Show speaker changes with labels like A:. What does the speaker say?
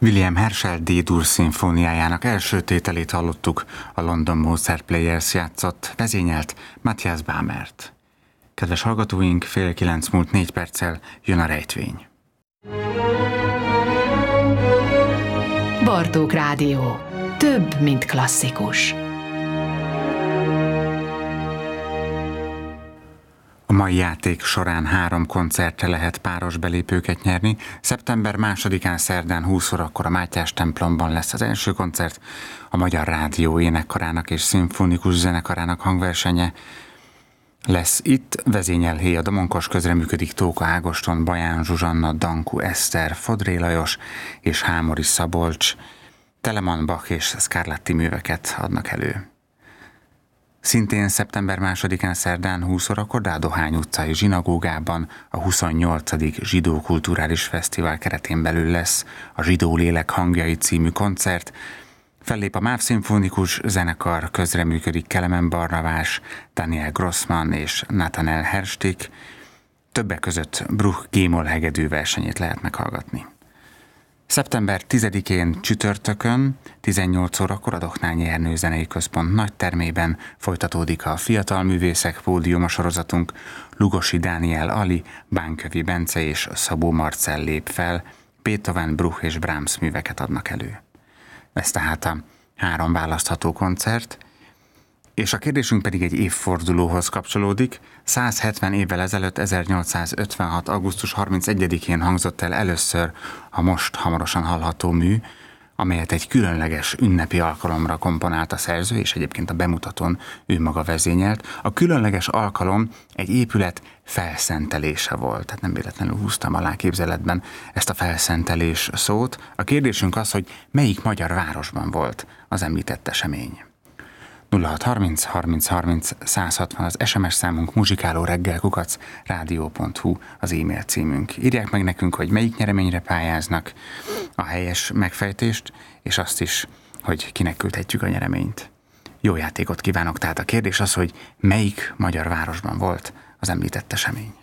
A: William Herschel D-dur szimfóniájának első tételét hallottuk, a London Mozart Players játszott, vezényelt Matthias Bamert. Kedves hallgatóink, 8:30 múlt 4 perccel jön a rejtvény.
B: Bartók Rádió. Több, mint klasszikus.
A: A mai játék során 3 koncertre lehet páros belépőket nyerni. Szeptember 2-án szerdán 20 órakor a Mátyás templomban lesz az első koncert, a Magyar Rádió énekkarának és szimfonikus zenekarának hangversenye lesz itt, vezényel Héja Domonkos, közreműködik Tóka Ágoston, Baján Zsuzsanna, Danku Eszter, Fodré Lajos és Hámori Szabolcs. Telemann, Bach és Scarlatti műveket adnak elő. Szintén szeptember 2-án szerdán 20 órakor Rádohány utcai zsinagógában a 28. Zsidó Kulturális Fesztivál keretén belül lesz a Zsidó Lélek hangjai című koncert. Fellép a MÁV szimfonikus zenekar, közreműködik Kelemen Barnabás, Daniel Grossman és Nathanael Herstik. Többek között Bruch G-moll hegedű versenyét lehet meghallgatni. Szeptember 10-én csütörtökön 18 órakor a Doknányi Ernő Zenei Központ nagytermében folytatódik a Fiatal Művészek Pódiuma sorozatunk. Lugosi Dániel Ali, Bánkövi Bence és Szabó Marcell lép fel, Beethoven, Bruch és Brahms műveket adnak elő. Ez tehát a 3 választható koncert, és a kérdésünk pedig egy évfordulóhoz kapcsolódik. 170 évvel ezelőtt, 1856. augusztus 31-én hangzott el először a most hamarosan hallható mű, amelyet egy különleges ünnepi alkalomra komponált a szerző, és egyébként a bemutatón ő maga vezényelt. A különleges alkalom egy épület felszentelése volt, tehát nem véletlenül húztam alá képzeletben ezt a felszentelés szót. A kérdésünk az, hogy melyik magyar városban volt az említett esemény. 0630 30 30 160 az SMS számunk, muzsikálóreggel@rádió.hu az e-mail címünk. Írják meg nekünk, hogy melyik nyereményre pályáznak, a helyes megfejtést, és azt is, hogy kinek küldhetjük a nyereményt. Jó játékot kívánok, tehát a kérdés az, hogy melyik magyar városban volt az említett esemény.